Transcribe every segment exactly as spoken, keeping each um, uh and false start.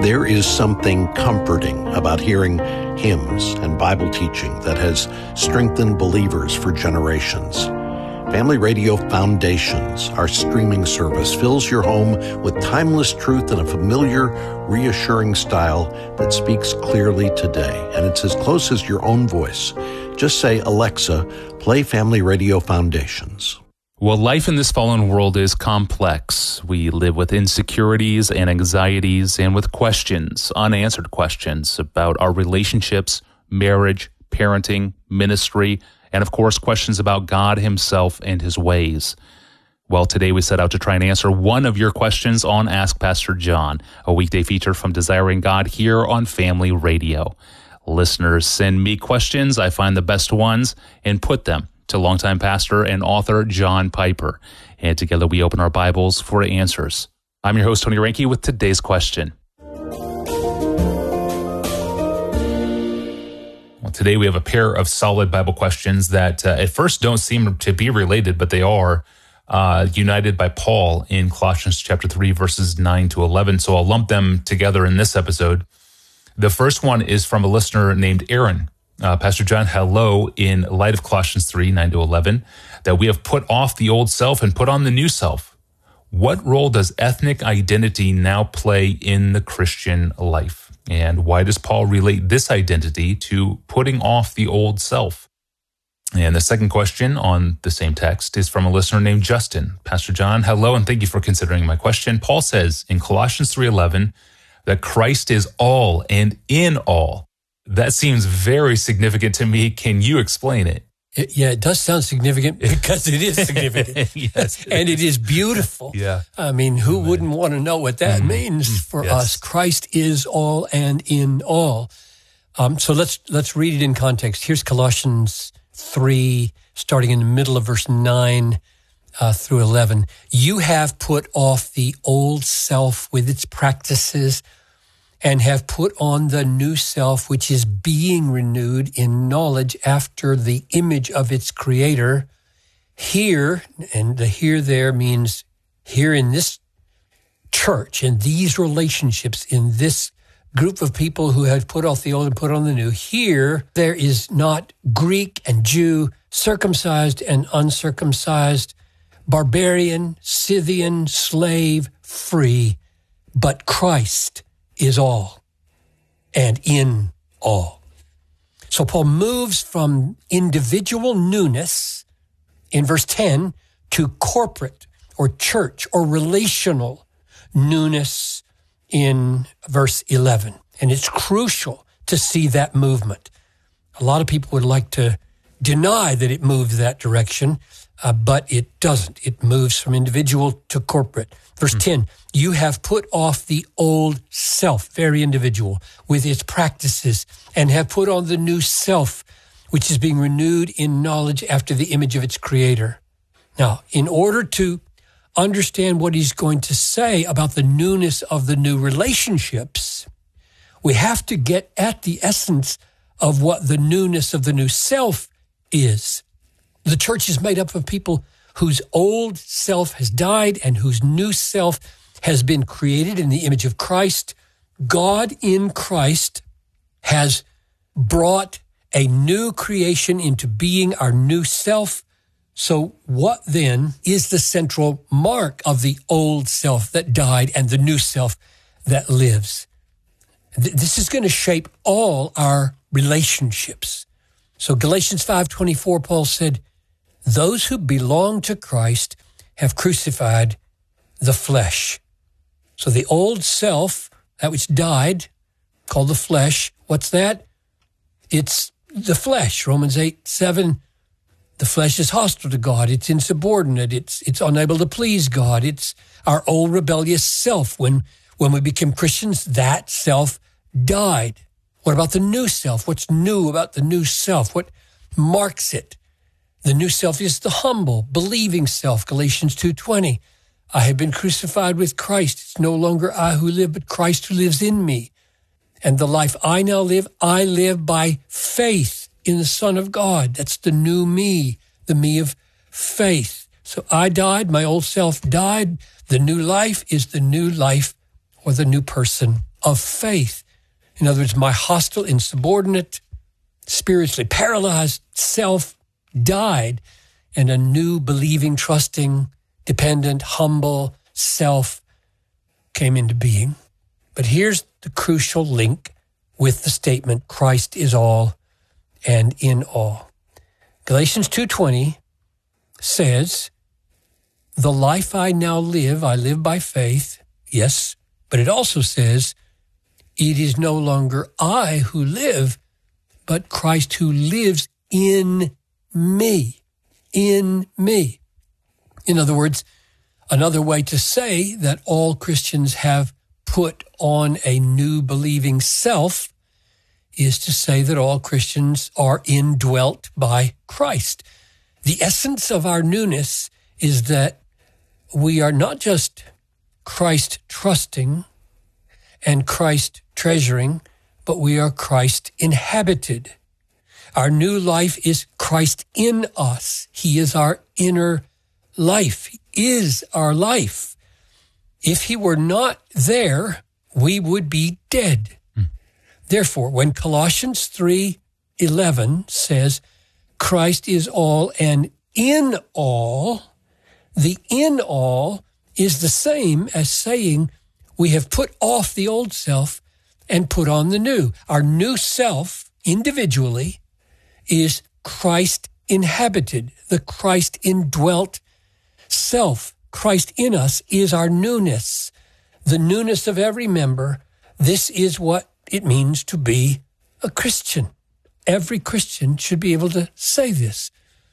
There is something comforting about hearing hymns and Bible teaching that has strengthened believers for generations. Family Radio Foundations, our streaming service, fills your home with timeless truth in a familiar, reassuring style that speaks clearly today. And it's as close as your own voice. Just say, Alexa, play Family Radio Foundations. Well, life in this fallen world is complex. We live with insecurities and anxieties and with questions, unanswered questions about our relationships, marriage, parenting, ministry, and of course, questions about God himself and his ways. Well, today we set out to try and answer one of your questions on Ask Pastor John, a weekday feature from Desiring God here on Family Radio. Listeners send me questions. I find the best ones and put them to longtime pastor and author John Piper. And together we open our Bibles for answers. I'm your host, Tony Reinke, with today's question. Well, today we have a pair of solid Bible questions that uh, at first don't seem to be related, but they are uh, united by Paul in Colossians chapter three, verses nine to eleven. So I'll lump them together in this episode. The first one is from a listener named Aaron. Uh, Pastor John, hello, in light of Colossians three, nine to eleven, that we have put off the old self and put on the new self. What role does ethnic identity now play in the Christian life? And why does Paul relate this identity to putting off the old self? And the second question on the same text is from a listener named Justin. Pastor John, hello, and thank you for considering my question. Paul says in Colossians three eleven that Christ is all and in all. That seems very significant to me. Can you explain it? it yeah, it does sound significant because it is significant. Yes, it and is. it is beautiful. Yeah. I mean, who Amen. wouldn't want to know what that Mm. means for Yes. us? Christ is all and in all. Um, so let's let's read it in context. Here's Colossians three, starting in the middle of verse nine uh, through eleven. You have put off the old self with its practices and have put on the new self, which is being renewed in knowledge after the image of its creator. Here, and the here there means here in this church, in these relationships, in this group of people who have put off the old and put on the new. Here, there is not Greek and Jew, circumcised and uncircumcised, barbarian, Scythian, slave, free, but Christ is all and in all. So Paul moves from individual newness in verse ten to corporate or church or relational newness in verse eleven. And it's crucial to see that movement. A lot of people would like to deny that it moves that direction, uh, but it doesn't. It moves from individual to corporate. Verse mm. ten, you have put off the old self, very individual, with its practices, and have put on the new self, which is being renewed in knowledge after the image of its creator. Now, in order to understand what he's going to say about the newness of the new relationships, we have to get at the essence of what the newness of the new self is. The church is made up of people whose old self has died and whose new self has been created in the image of Christ. God in Christ has brought a new creation into being, our new self. So what then is the central mark of the old self that died and the new self that lives? This is going to shape all our relationships. So Galatians five twenty-four, Paul said, those who belong to Christ have crucified the flesh. So the old self, that which died, called the flesh, what's that? It's the flesh. Romans eight seven, the flesh is hostile to God. It's insubordinate. It's it's unable to please God. It's our old rebellious self. When, when we became Christians, that self died. What about the new self? What's new about the new self? What marks it? The new self is the humble, believing self, Galatians two twenty. I have been crucified with Christ. It's no longer I who live, but Christ who lives in me. And the life I now live, I live by faith in the Son of God. That's the new me, the me of faith. So I died, my old self died. The new life is the new life or the new person of faith. In other words, my hostile, insubordinate, spiritually paralyzed self died, and a new believing, trusting, dependent, humble self came into being. But here's the crucial link with the statement, Christ is all and in all. Galatians two twenty says, the life I now live, I live by faith. Yes, but it also says, it is no longer I who live, but Christ who lives in me, in me. In other words, another way to say that all Christians have put on a new believing self is to say that all Christians are indwelt by Christ. The essence of our newness is that we are not just Christ trusting and Christ treasuring, but we are Christ inhabited. Our new life is Christ in us. He is our inner life. He is our life. If he were not there, we would be dead. Hmm. Therefore, when Colossians three eleven says, Christ is all and in all, the in all is the same as saying we have put off the old self and put on the new. Our new self, individually, is Christ inhabited, the Christ indwelt self. Christ in us is our newness, the newness of every member. This is what it means to be a Christian. Every Christian should be able to say this.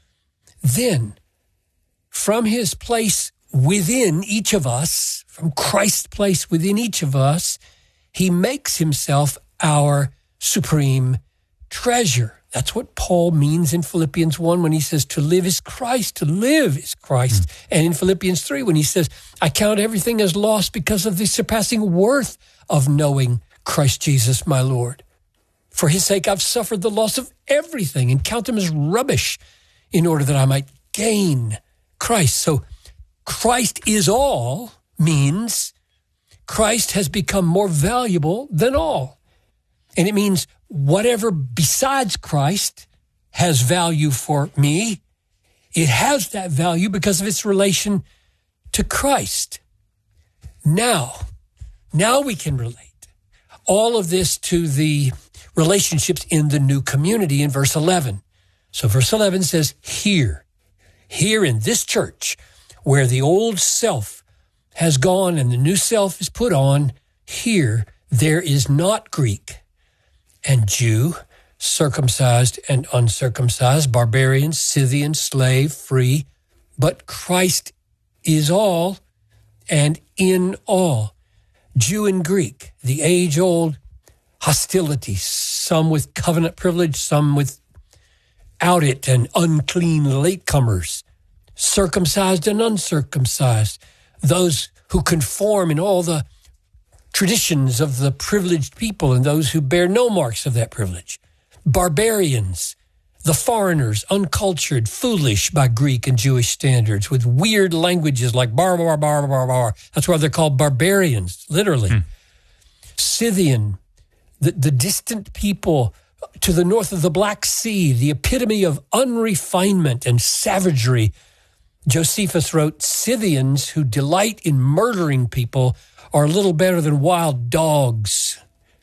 Then, from his place within each of us, from Christ's place within each of us, he makes himself our supreme treasure. That's what Paul means in Philippians one when he says to live is Christ, to live is Christ. Mm. And in Philippians three when he says, I count everything as lost because of the surpassing worth of knowing Christ Jesus my Lord. For his sake I've suffered the loss of everything and count them as rubbish in order that I might gain Christ. So Christ is all means Christ has become more valuable than all. And it means whatever besides Christ has value for me, it has that value because of its relation to Christ. Now, now we can relate all of this to the relationships in the new community in verse eleven. So verse eleven says, here, here in this church where the old self has gone and the new self is put on, here there is not Greek and Jew, circumcised and uncircumcised, barbarian, Scythian, slave, free, but Christ is all and in all. Jew and Greek, the age-old hostility, some with covenant privilege, some without it, and unclean latecomers, circumcised and uncircumcised, those who conform in all the traditions of the privileged people and those who bear no marks of that privilege, barbarians, the foreigners, uncultured, foolish by Greek and Jewish standards, with weird languages like bar, bar, bar, bar, bar. That's why they're called barbarians, literally. Hmm. Scythian, the, the distant people to the north of the Black Sea, the epitome of unrefinement and savagery. Josephus wrote, Scythians who delight in murdering people are little better than wild dogs.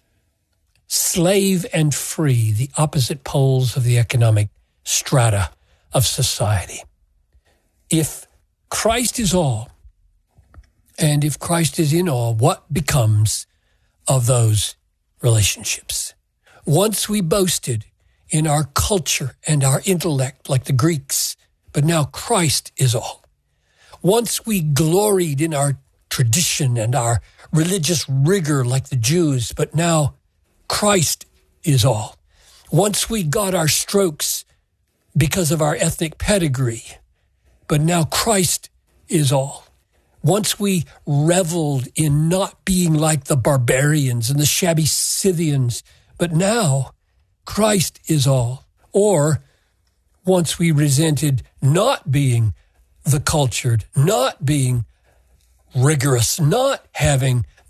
Slave and free, the opposite poles of the economic strata of society. If Christ is all, and if Christ is in all, what becomes of those relationships? Once we boasted in our culture and our intellect like the Greeks, but now Christ is all. Once we gloried in our tradition and our religious rigor like the Jews, but now Christ is all. Once we got our strokes because of our ethnic pedigree, but now Christ is all. Once we reveled in not being like the barbarians and the shabby Scythians, but now Christ is all. Or once we resented not being the cultured, not being rigorous, not having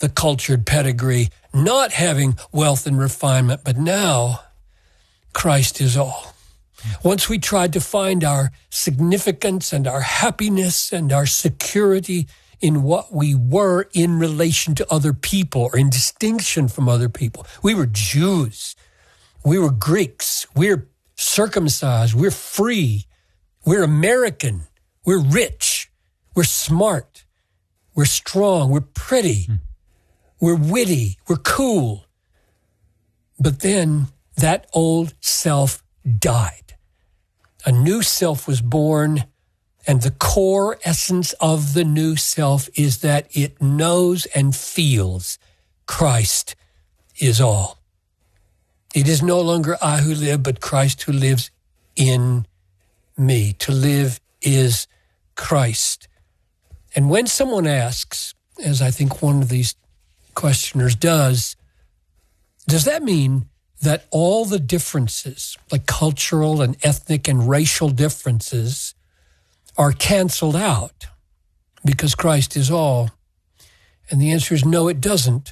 the cultured pedigree, not having wealth and refinement, but now Christ is all. Once we tried to find our significance and our happiness and our security in what we were in relation to other people or in distinction from other people. We were Jews. We were Greeks. We're circumcised. We're free. We're American. We're rich. We're smart. We're strong. We're pretty. Mm. We're witty. We're cool. But then that old self died. A new self was born, and the core essence of the new self is that it knows and feels Christ is all. It is no longer I who live, but Christ who lives in me. To live is Christ. And when someone asks, as I think one of these questioners does, does that mean that all the differences, like cultural and ethnic and racial differences, are canceled out because Christ is all? And the answer is no, it doesn't.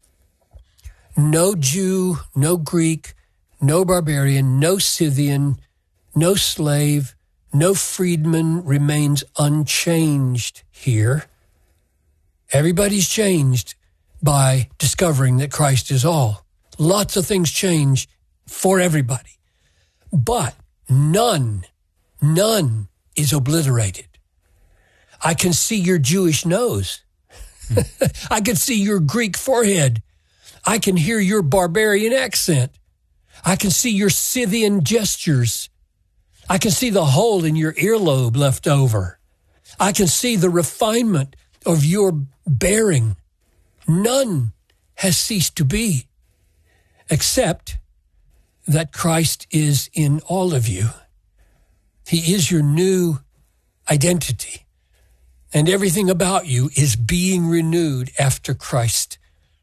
No Jew, no Greek, no barbarian, no Scythian, no slave, no freedman remains unchanged here. Everybody's changed by discovering that Christ is all. Lots of things change for everybody. But none, none is obliterated. I can see your Jewish nose. I can see your Greek forehead. I can hear your barbarian accent. I can see your Scythian gestures. I can see the hole in your earlobe left over. I can see the refinement of your bearing. None has ceased to be, except that Christ is in all of you. He is your new identity, and everything about you is being renewed after Christ.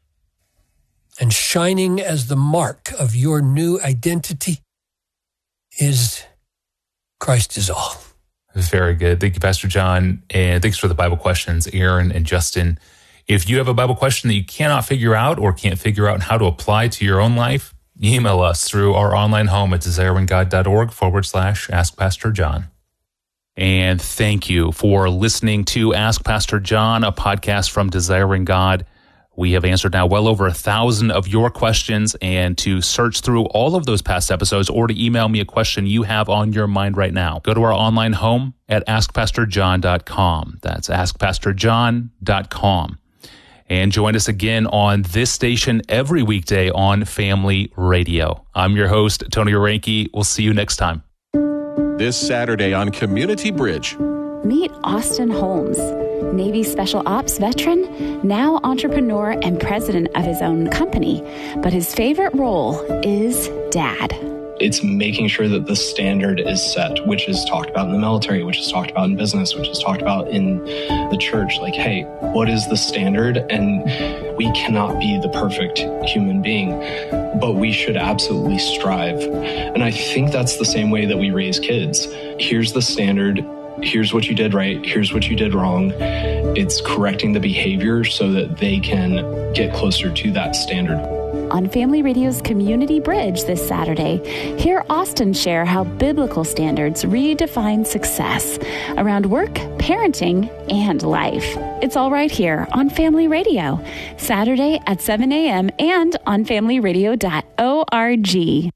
And shining as the mark of your new identity is Christ is all. Very good. Thank you, Pastor John. And thanks for the Bible questions, Aaron and Justin. If you have a Bible question that you cannot figure out or can't figure out how to apply to your own life, email us through our online home at desiringgod.org forward slash Ask Pastor John. And thank you for listening to Ask Pastor John, a podcast from Desiring God. We have answered now well over a thousand of your questions, and to search through all of those past episodes or to email me a question you have on your mind right now, go to our online home at ask pastor john dot com. That's ask pastor john dot com. And join us again on this station every weekday on Family Radio. I'm your host, Tony Oranke. We'll see you next time. This Saturday on Community Bridge. Meet Austin Holmes, Navy Special Ops veteran, now entrepreneur and president of his own company. But his favorite role is dad. It's making sure that the standard is set, which is talked about in the military, which is talked about in business, which is talked about in the church. Like, hey, what is the standard? And we cannot be the perfect human being, but we should absolutely strive. And I think that's the same way that we raise kids. Here's the standard. Here's what you did right. Here's what you did wrong. It's correcting the behavior so that they can get closer to that standard. On Family Radio's Community Bridge this Saturday, hear Austin share how biblical standards redefine success around work, parenting, and life. It's all right here on Family Radio, Saturday at seven a.m. and on family radio dot org.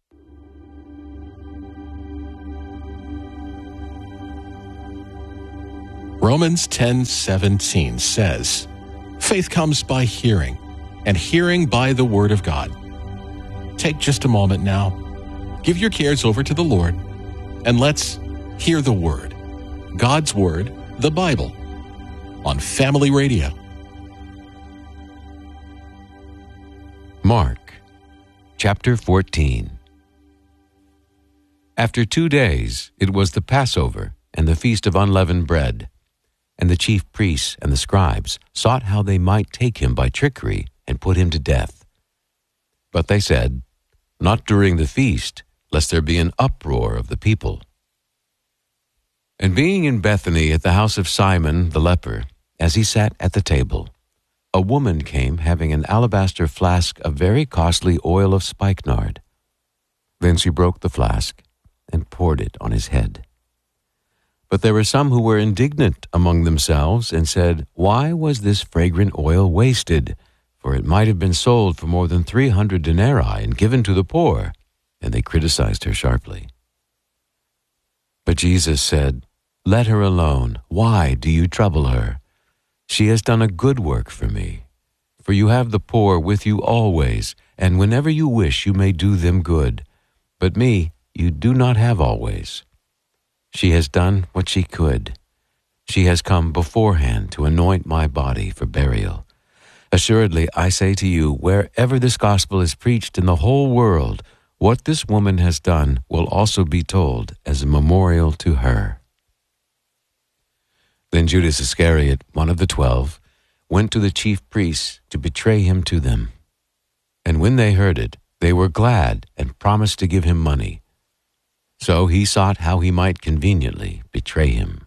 Romans ten seventeen says, faith comes by hearing, and hearing by the word of God. Take just a moment now, give your cares over to the Lord, and let's hear the word, God's word, the Bible, on Family Radio. Mark, chapter fourteen. After two days, it was the Passover and the Feast of Unleavened Bread. And the chief priests and the scribes sought how they might take him by trickery and put him to death. But they said, not during the feast, lest there be an uproar of the people. And being in Bethany at the house of Simon the leper, as he sat at the table, a woman came having an alabaster flask of very costly oil of spikenard. Then she broke the flask and poured it on his head. But there were some who were indignant among themselves and said, "Why was this fragrant oil wasted? For it might have been sold for more than three hundred denarii and given to the poor." And they criticized her sharply. But Jesus said, "Let her alone. Why do you trouble her? She has done a good work for me. For you have the poor with you always, and whenever you wish you may do them good. But me you do not have always. She has done what she could. She has come beforehand to anoint my body for burial. Assuredly, I say to you, wherever this gospel is preached in the whole world, what this woman has done will also be told as a memorial to her." Then Judas Iscariot, one of the twelve, went to the chief priests to betray him to them. And when they heard it, they were glad and promised to give him money. So he sought how he might conveniently betray him.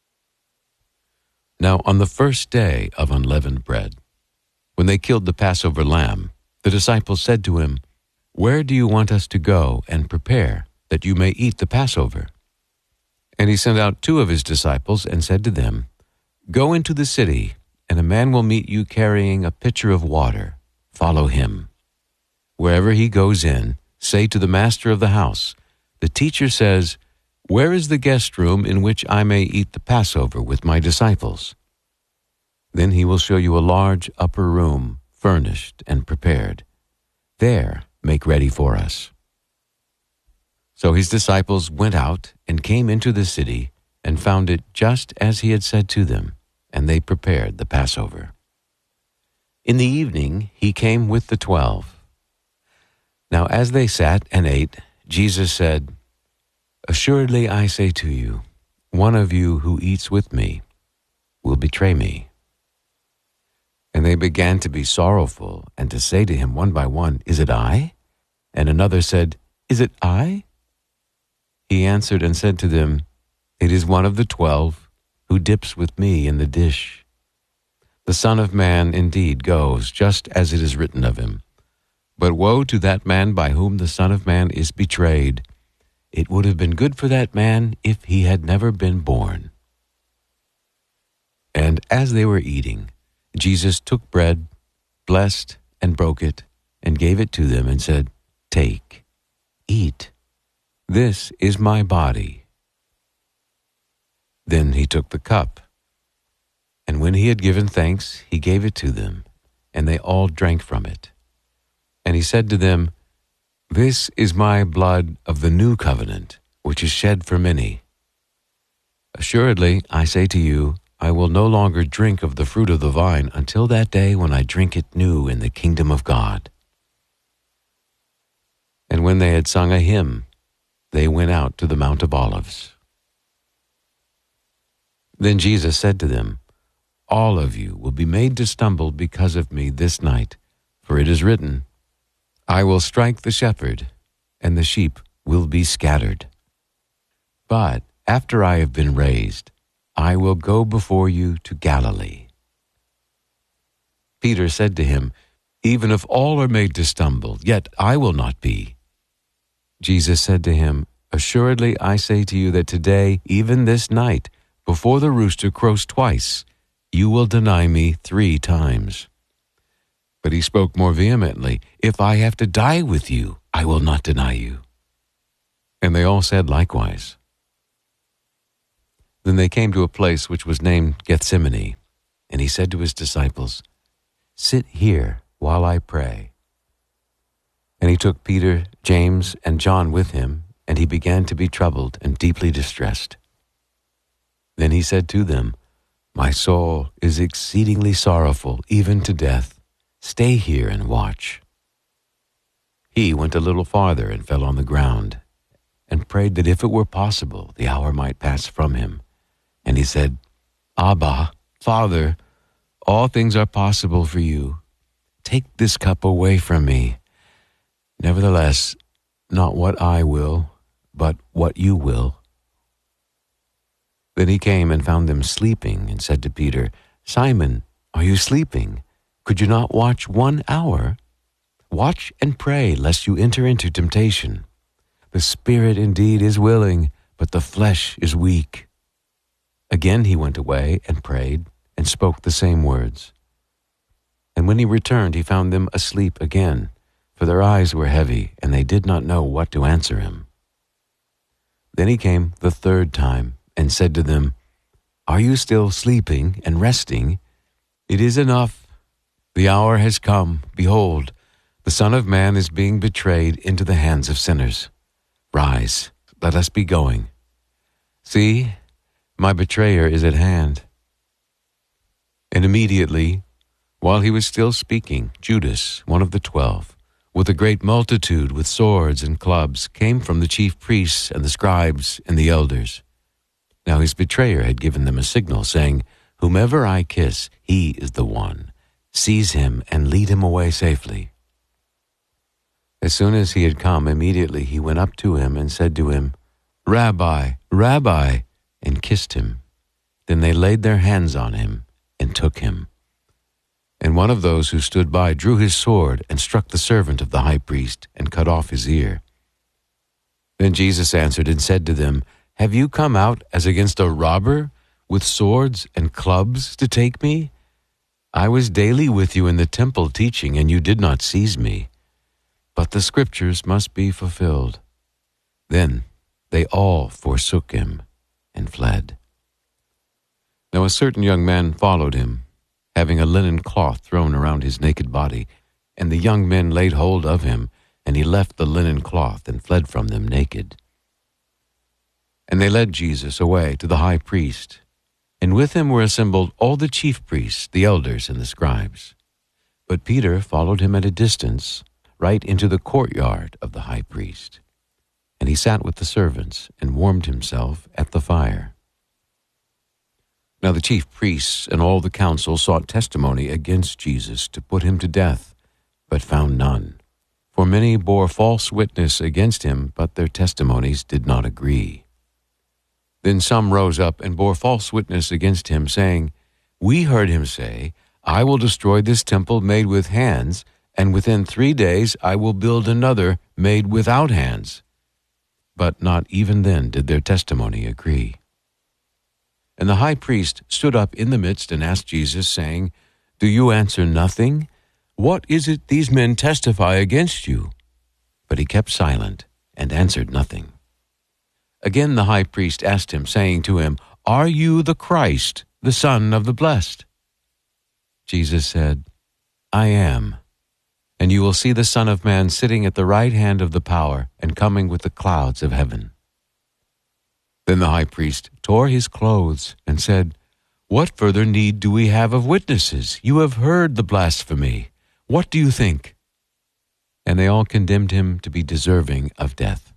Now on the first day of unleavened bread, when they killed the Passover lamb, the disciples said to him, "Where do you want us to go and prepare, that you may eat the Passover?" And he sent out two of his disciples and said to them, "Go into the city, and a man will meet you carrying a pitcher of water. Follow him. Wherever he goes in, say to the master of the house, 'The teacher says, where is the guest room in which I may eat the Passover with my disciples?' Then he will show you a large upper room, furnished and prepared. There make ready for us." So his disciples went out and came into the city and found it just as he had said to them, and they prepared the Passover. In the evening he came with the twelve. Now as they sat and ate, Jesus said, "Assuredly I say to you, one of you who eats with me will betray me." And they began to be sorrowful and to say to him one by one, "Is it I?" And another said, "Is it I?" He answered and said to them, "It is one of the twelve who dips with me in the dish. The Son of Man indeed goes, just as it is written of him. But woe to that man by whom the Son of Man is betrayed. It would have been good for that man if he had never been born." And as they were eating, Jesus took bread, blessed and broke it, and gave it to them and said, "Take, eat. This is my body." Then he took the cup, and when he had given thanks, he gave it to them, and they all drank from it. And he said to them, "This is my blood of the new covenant, which is shed for many. Assuredly, I say to you, I will no longer drink of the fruit of the vine until that day when I drink it new in the kingdom of God." And when they had sung a hymn, they went out to the Mount of Olives. Then Jesus said to them, "All of you will be made to stumble because of me this night, for it is written, I will strike the shepherd, and the sheep will be scattered. But after I have been raised, I will go before you to Galilee." Peter said to him, "Even if all are made to stumble, yet I will not be." Jesus said to him, "Assuredly I say to you that today, even this night, before the rooster crows twice, you will deny me three times." But he spoke more vehemently, "If I have to die with you, I will not deny you." And they all said likewise. Then they came to a place which was named Gethsemane, and he said to his disciples, "Sit here while I pray." And he took Peter, James, and John with him, and he began to be troubled and deeply distressed. Then he said to them, "My soul is exceedingly sorrowful, even to death. Stay here and watch." He went a little farther and fell on the ground, and prayed that if it were possible, the hour might pass from him. And he said, "Abba, Father, all things are possible for you. Take this cup away from me. Nevertheless, not what I will, but what you will." Then he came and found them sleeping, and said to Peter, "Simon, are you sleeping? Could you not watch one hour? Watch and pray, lest you enter into temptation. The spirit indeed is willing, but the flesh is weak." Again he went away and prayed, and spoke the same words. And when he returned, he found them asleep again, for their eyes were heavy, and they did not know what to answer him. Then he came the third time, and said to them, "Are you still sleeping and resting? It is enough. The hour has come. Behold, the Son of Man is being betrayed into the hands of sinners. Rise, let us be going. See, my betrayer is at hand." And immediately, while he was still speaking, Judas, one of the twelve, with a great multitude with swords and clubs, came from the chief priests and the scribes and the elders. Now his betrayer had given them a signal, saying, "Whomever I kiss, he is the one. Seize him and lead him away safely." As soon as he had come, immediately he went up to him and said to him, "Rabbi, Rabbi," and kissed him. Then they laid their hands on him and took him. And one of those who stood by drew his sword and struck the servant of the high priest and cut off his ear. Then Jesus answered and said to them, "Have you come out as against a robber, with swords and clubs to take me? I was daily with you in the temple teaching, and you did not seize me. But the scriptures must be fulfilled." Then they all forsook him and fled. Now a certain young man followed him, having a linen cloth thrown around his naked body. And the young men laid hold of him, and he left the linen cloth and fled from them naked. And they led Jesus away to the high priest, and with him were assembled all the chief priests, the elders, and the scribes. But Peter followed him at a distance, right into the courtyard of the high priest. And he sat with the servants and warmed himself at the fire. Now the chief priests and all the council sought testimony against Jesus to put him to death, but found none. For many bore false witness against him, but their testimonies did not agree. Then some rose up and bore false witness against him, saying, "We heard him say, 'I will destroy this temple made with hands, and within three days I will build another made without hands.' But not even then did their testimony agree. And the high priest stood up in the midst and asked Jesus, saying, 'Do you answer nothing? What is it these men testify against you?' But he kept silent and answered nothing. Again the high priest asked him, saying to him, 'Are you the Christ, the Son of the Blessed?' Jesus said, 'I am. And you will see the Son of Man sitting at the right hand of the power and coming with the clouds of heaven.' Then the high priest tore his clothes and said, 'What further need do we have of witnesses? You have heard the blasphemy. What do you think?' And they all condemned him to be deserving of death.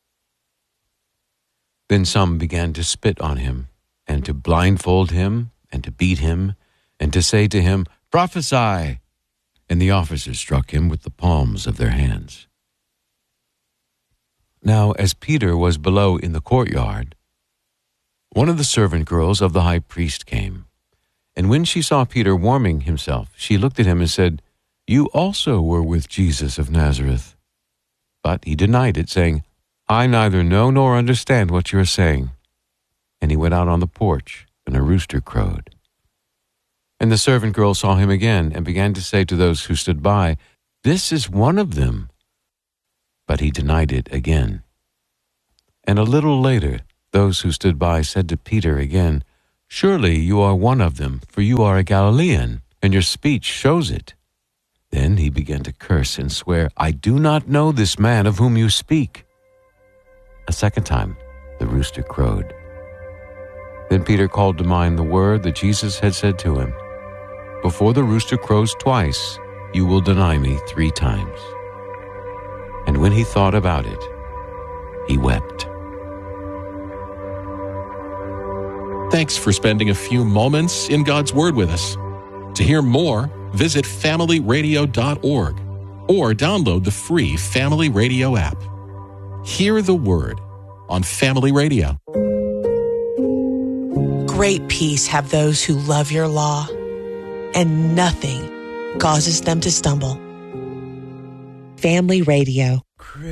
Then some began to spit on him, and to blindfold him, and to beat him, and to say to him, 'Prophesy!' And the officers struck him with the palms of their hands. Now, as Peter was below in the courtyard, one of the servant girls of the high priest came. And when she saw Peter warming himself, she looked at him and said, 'You also were with Jesus of Nazareth.' But he denied it, saying, 'I neither know nor understand what you are saying.' And he went out on the porch, and a rooster crowed. And the servant girl saw him again, and began to say to those who stood by, 'This is one of them.' But he denied it again. And a little later, those who stood by said to Peter again, 'Surely you are one of them, for you are a Galilean, and your speech shows it.' Then he began to curse and swear, 'I do not know this man of whom you speak.' A second time, the rooster crowed. Then Peter called to mind the word that Jesus had said to him, 'Before the rooster crows twice, you will deny me three times.' And when he thought about it, he wept." Thanks for spending a few moments in God's Word with us. To hear more, visit family radio dot org or download the free Family Radio app. Hear the Word on Family Radio. Great peace have those who love your law, and nothing, causes them to stumble. Family Radio.